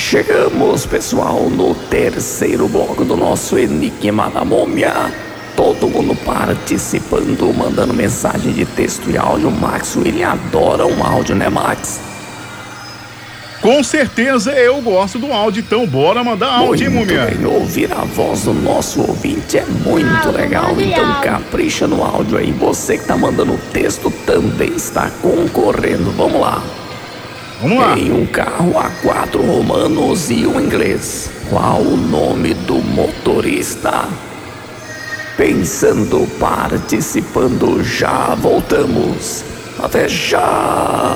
Chegamos, pessoal, no terceiro bloco do nosso Enigma da Múmia. Todo mundo participando, mandando mensagem de texto e áudio. Max, ele adora um áudio, né, Max? Com certeza eu gosto do áudio, então bora mandar áudio, hein, Muito Múmia? bem, ouvir a voz do nosso ouvinte é muito legal, então capricha no áudio aí. Você que tá mandando texto também está concorrendo, vamos lá. Vamos lá. Tem um carro a 4 romanos e um inglês. Qual o nome do motorista? Pensando, participando, já voltamos. Até já!